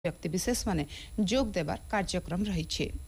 व्यक्तिविशेष माने जोग देवार कार्यक्रम रही।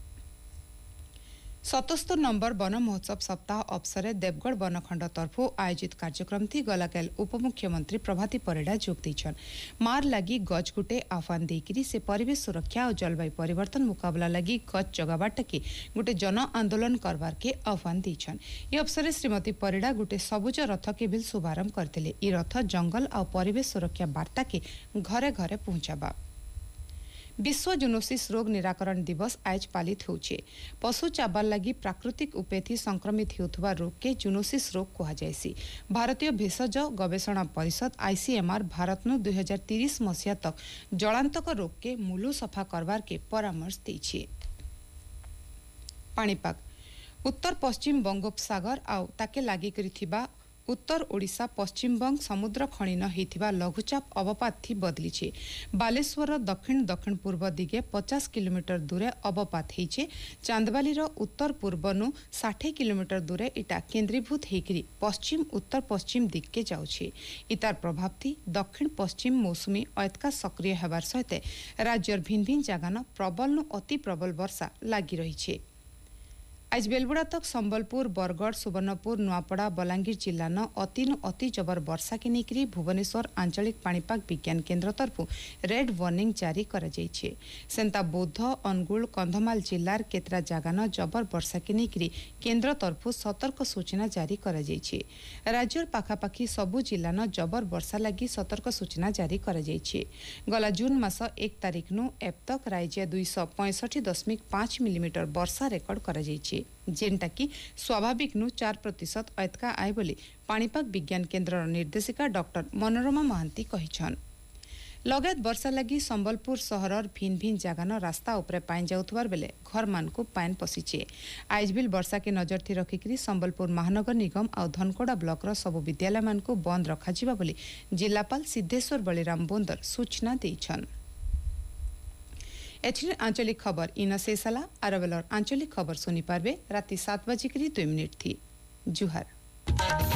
77 नंबर वन महोत्सव सप्ताह अवसर देवगढ़ वनखंड तरफु आयोजित कार्यक्रम थी गलाकेल उपमुख्यमंत्री प्रभाती परिड़ा जोग देछन। मार लगी गज गुटे आह्वान देकिरी से परिवेश सुरक्षा और जलवायु परिवर्तन मुकाबला लगी गज जगाबाट के गुटे जन आंदोलन करवार के आह्वान देछन। ये अवसर श्रीमती परिड़ा गुटे सबुज रथ के भी शुभारंभ करथिले। ई रथ जंगल और परिवेश सुरक्षा वार्ता के घरे घरे पहुंचाबा। विश्व जूनोसिस रोग निराकरण दिवस आज पालित होउछे। पशु चाबार लगी प्राकृतिक उपेथी संक्रमित होउथुवा रोग के जूनोसिस रोग कहा जायसी। भारतीय भेषज गवेषणा परिषद आईसीएमआर भारत नु 2030 मसीहा तक जलांतक रोग के मूलु सफा करवार के परामर्श देछे। पाणीपाग उत्तर पश्चिम बंगोपसागर आउ ताके लागि करिथिबा उत्तर ओडिशा पश्चिमबंग समुद्र खणीन होइथिबा लघुचाप अवपात थी बदलीछे। बालेश्वर दक्षिण दक्षिण पूर्व दिगे 50 किलोमीटर दूरे अवपात हेइछे। चांदबाली उत्तर पूर्वनु 60 किलोमीटर दूरे इटा केंद्रीभूत हेकरी पश्चिम उत्तर पश्चिम दिग के जाउछे। इतार प्रभाव थी दक्षिण पश्चिम मौसुमी अयतका सक्रिय हेबार सहित राज्यर भिन्न भिन्न जगान प्रबल नु अति प्रबल वर्षा लागि रहिछे। आज बेलबुड़ा तक संबलपुर बरगढ़ सुवर्णपुर नुआपड़ा बलांगीर जिला न अति जबर वर्षा के नेकरी भुवनेश्वर आंचलिक पाणीपाग विज्ञान केन्द्र तरफु रेड वार्निंग जारी करा जायछे। सेंता बौद्ध अनुगुल कंधमाल जिलार केतरा जागान जबर वर्षा के नेकरी केन्द्र तरफु सतर्क सूचना जारी करा जायछे। राज्यर पाखापाखी सबु जिला न जबर वर्षा लगी सतर्क सूचना जारी करा जायछे। गला जून मास 1 तारिख नु एब तक राज्य 265.5 मिलीमीटर वर्षा रेकर्ड करा जायछे, जेनटा कि स्वाभाविक नु 4% अयतका आय बोली पाणीपाग विज्ञान केन्द्र निर्देशिका डॉक्टर मनोरमा महांती कहिछन। लगायत वर्षा लगी संबलपुर सहरर भिन्न भिन्न जगान रास्ता उपरे पानी जाउथबार बेले घर मान को पानी पशिछे। आइजबिल वर्षा के नजर थी रखिकरी संबलपुर महानगर निगम और धनकोड़ा ब्लॉक रो सब विद्यालय मान को बंद रखा जिबा बोली जिलापाल सिद्धेश्वर बलिराम बोंदर सूचना देछन। एथिले आंचलिक खबर इन शेषला आरबेलर आंचलिक खबर सुनी पारबे राति 7:02 थी। जुहार।